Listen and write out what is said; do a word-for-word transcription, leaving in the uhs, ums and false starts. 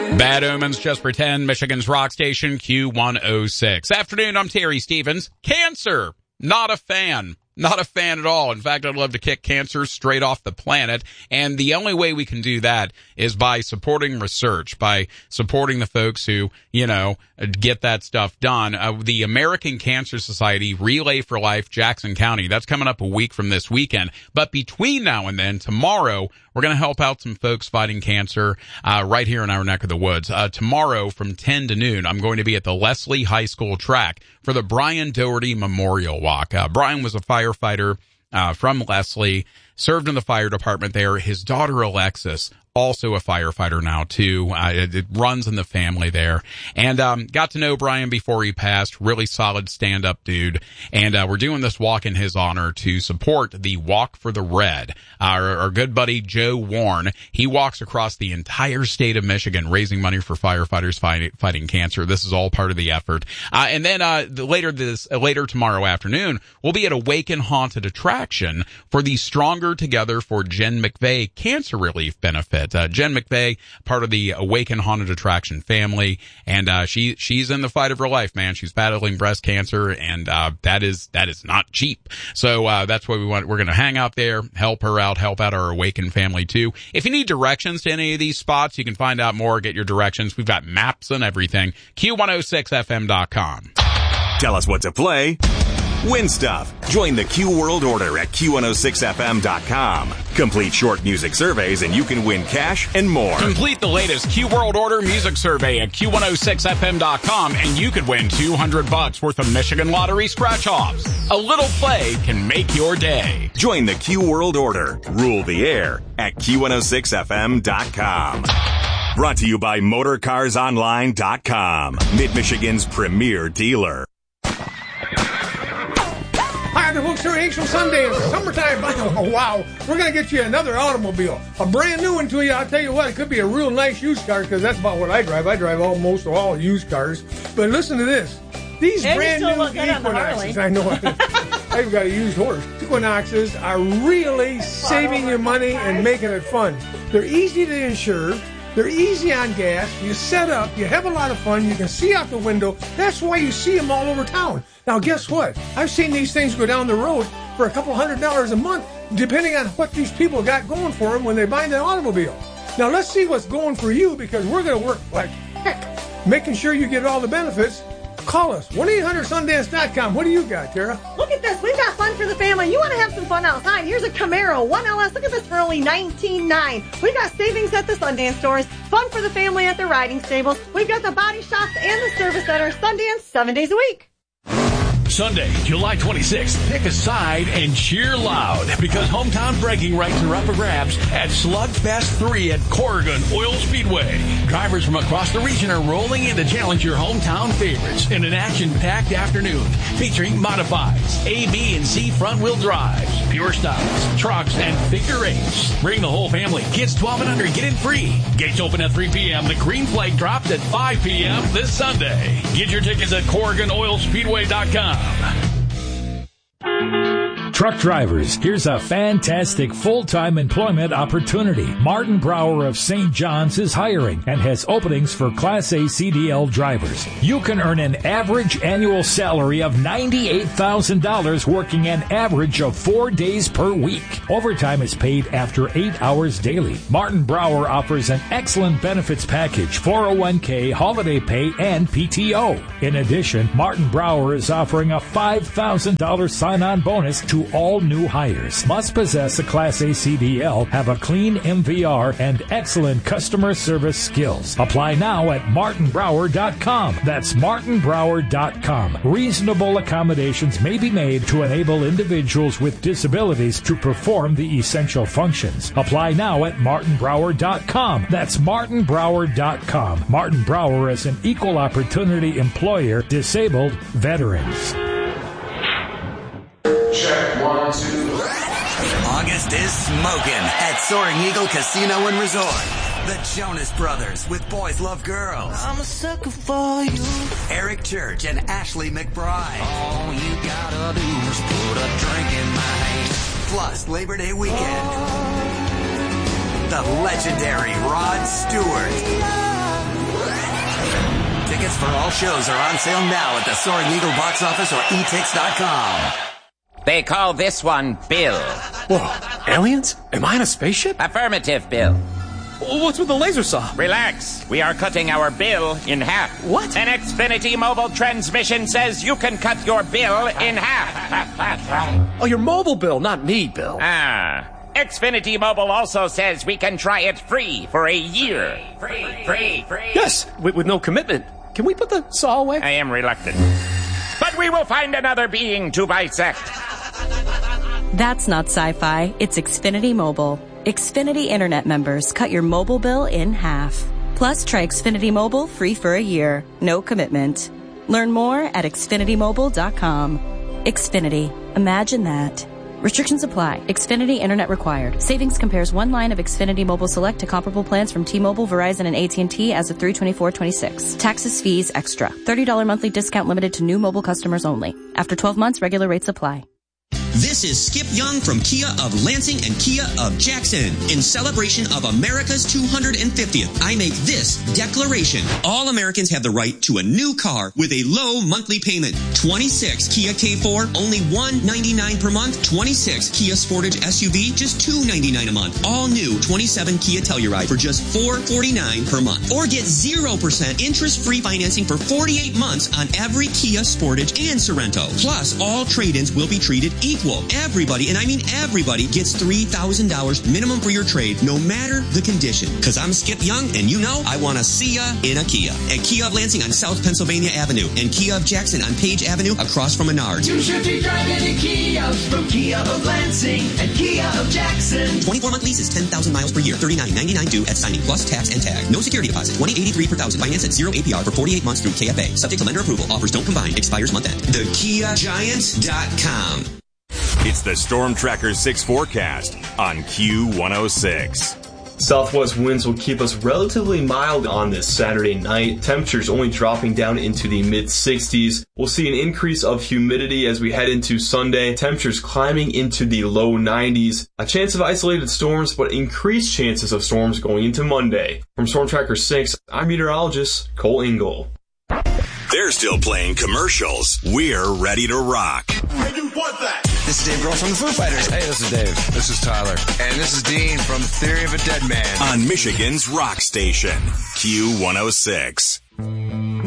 Bad Omens, Just Pretend, Michigan's rock station, Q one oh six. Afternoon, I'm Terry Stevens. Cancer, not a fan. Not a fan at all. In fact, I'd love to kick cancer straight off the planet. And the only way we can do that is by supporting research, by supporting the folks who, you know, get that stuff done. Uh, the American Cancer Society Relay for Life, Jackson County, that's coming up a week from this weekend. But between now and then, tomorrow, we're going to help out some folks fighting cancer uh, right here in our neck of the woods. Uh, tomorrow from ten to noon, I'm going to be at the Leslie High School track for the Brian Doherty Memorial Walk. Uh, Brian was a firefighter uh, from Leslie, served in the fire department there. His daughter, Alexis, also a firefighter now, too. Uh, it, it runs in the family there. And um got to know Brian before he passed. Really solid stand-up dude. And uh, we're doing this walk in his honor to support the Walk for the Red. Our, our good buddy Joe Warren, he walks across the entire state of Michigan raising money for firefighters fighting, fighting cancer. This is all part of the effort. Uh, and then uh the, later this uh, later tomorrow afternoon, we'll be at Awaken Haunted Attraction for the Stronger Together for Jen McVeigh Cancer Relief benefit. Uh, Jen McVeigh, part of the Awaken Haunted Attraction family, and uh, she she's in the fight of her life, man. She's battling breast cancer, and uh, that is that is not cheap. So uh, that's why we want. We're going to hang out there, help her out, help out our Awaken family too. If you need directions to any of these spots, you can find out more, get your directions. We've got maps and everything. Q one oh six F M dot com. Tell us what to play. Win stuff. Join the Q World Order at Q one oh six F M dot com. Complete short music surveys and you can win cash and more. Complete the latest Q World Order music survey at Q one oh six F M dot com and you could win two hundred bucks worth of Michigan Lottery scratch-offs. A little play can make your day. Join the Q World Order. Rule the air at Q one oh six F M dot com. Brought to you by Motor Cars Online dot com. Mid-Michigan's premier dealer. Hi, the folks here at Angel Sunday. It's summertime. Oh, wow. We're going to get you another automobile. A brand new one to you. I'll tell you what, it could be a real nice used car because that's about what I drive. I drive almost all used cars. But listen to this. These and brand new Equinoxes, I know I've got a used horse. Equinoxes are really saving you money and making it fun. They're easy to insure. They're easy on gas. You set up. You have a lot of fun. You can see out the window. That's why you see them all over town. Now, guess what? I've seen these things go down the road for a couple hundred dollars a month, depending on what these people got going for them when they buy the automobile. Now, let's see what's going for you because we're going to work like heck, making sure you get all the benefits. Call us. one eight hundred sundance dot com. What do you got, Tara? Look at this. We've got fun for the family. You want to have some fun outside. Here's a Camaro, one L S. Look at this for only nineteen nine dollars. We've got savings at the Sundance stores. Fun for the family at the riding stables. We've got the body shops and the service center. Sundance, seven days a week. Sunday, July twenty-sixth, pick a side and cheer loud because hometown bragging rights are up for grabs at Slugfest three at Corrigan Oil Speedway. Drivers from across the region are rolling in to challenge your hometown favorites in an action-packed afternoon featuring modifieds, A, B, and C front-wheel drives, pure styles, trucks, and figure eights. Bring the whole family. Kids twelve and under get in free. Gates open at three p.m. The green flag drops at five p.m. this Sunday. Get your tickets at Corrigan Oil Speedway dot com. Truck drivers, here's a fantastic full-time employment opportunity. Martin Brower of Saint John's is hiring and has openings for Class A C D L drivers. You can earn an average annual salary of ninety-eight thousand dollars working an average of four days per week. Overtime is paid after eight hours daily. Martin Brower offers an excellent benefits package, four oh one k, holiday pay, and P T O. In addition, Martin Brower is offering a five thousand dollars sign-on bonus to all new hires. Must possess a Class A C D L, have a clean M V R, and excellent customer service skills. Apply now at martin brower dot com. That's martin brower dot com. Reasonable accommodations may be made to enable individuals with disabilities to perform the essential functions. Apply now at martin brower dot com. That's martin brower dot com. Martin Brower is an equal opportunity employer, disabled veterans. Check one, two. August is smoking at Soaring Eagle Casino and Resort. The Jonas Brothers with Boys Love Girls. I'm a sucker for you. Eric Church and Ashley McBride. All you gotta do is put a drink in my hand. Plus Labor Day weekend. Oh. The legendary Rod Stewart. Tickets for all shows are on sale now at the Soaring Eagle box office or e tix dot com. They call this one Bill. Whoa, aliens? Am I in a spaceship? Affirmative, Bill. What's with the laser saw? Relax. We are cutting our bill in half. What? An Xfinity mobile transmission says you can cut your bill in half. Oh, your mobile bill, not me, Bill. Ah. Xfinity Mobile also says we can try it free for a year. Free, free, free. Yes, with, with no commitment. Can we put the saw away? I am reluctant. But we will find another being to bisect. That's not sci-fi. It's Xfinity Mobile. Xfinity Internet members cut your mobile bill in half. Plus, try Xfinity Mobile free for a year. No commitment. Learn more at xfinity mobile dot com. Xfinity. Imagine that. Restrictions apply. Xfinity Internet required. Savings compares one line of Xfinity Mobile Select to comparable plans from T-Mobile, Verizon, and A T and T as of three twenty-four twenty-six. Taxes, fees, extra. thirty dollars monthly discount limited to new mobile customers only. After twelve months, regular rates apply. This is Skip Young from Kia of Lansing and Kia of Jackson. In celebration of America's two hundred fiftieth, I make this declaration. All Americans have the right to a new car with a low monthly payment. twenty-six Kia K four, only one hundred ninety-nine dollars per month. twenty-six Kia Sportage S U V, just two hundred ninety-nine dollars a month. All new twenty-seven Kia Telluride for just four hundred forty-nine dollars per month. Or get zero percent interest-free financing for forty-eight months on every Kia Sportage and Sorento. Plus, all trade-ins will be treated equal. Everybody, and I mean everybody, gets three thousand dollars minimum for your trade, no matter the condition. Because I'm Skip Young, and you know I want to see ya in a Kia. At Kia of Lansing on South Pennsylvania Avenue, and Kia of Jackson on Page Avenue across from Menards. You should be driving a Kia from Kia of Lansing and Kia of Jackson. twenty-four month lease is ten thousand miles per year, thirty-nine ninety-nine due at signing, plus tax and tag. No security deposit, twenty eighty-three per thousand. Finance at zero A P R for forty-eight months through K F A. Subject to lender approval. Offers don't combine. Expires month end. The Kia Giant dot com. It's the Storm Tracker six forecast on Q one oh six. Southwest winds will keep us relatively mild on this Saturday night. Temperatures only dropping down into the mid sixties. We'll see an increase of humidity as we head into Sunday. Temperatures climbing into the low nineties. A chance of isolated storms, but increased chances of storms going into Monday. From Storm Tracker six, I'm meteorologist Cole Ingle. They're still playing commercials. We're ready to rock. And you want that? This is Dave Grohl from the Foo Fighters. Hey, this is Dave. This is Tyler. And this is Dean from Theory of a Dead Man. On Michigan's rock station, Q one oh six.